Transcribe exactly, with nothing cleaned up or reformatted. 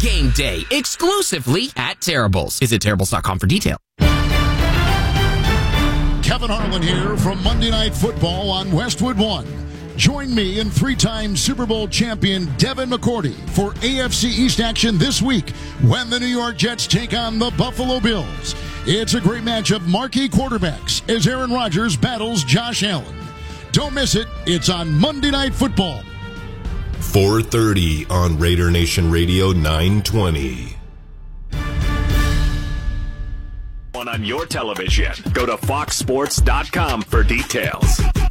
game day exclusively at Terrible's. Visit Terrible's dot com for details. Kevin Harlan here from Monday Night Football on Westwood One. Join me and three-time Super Bowl champion Devin McCourty for A F C East action this week when the New York Jets take on the Buffalo Bills. It's a great match of marquee quarterbacks as Aaron Rodgers battles Josh Allen. Don't miss it. It's on Monday Night Football. four thirty on Raider Nation Radio nine twenty. On your television. Go to fox sports dot com for details.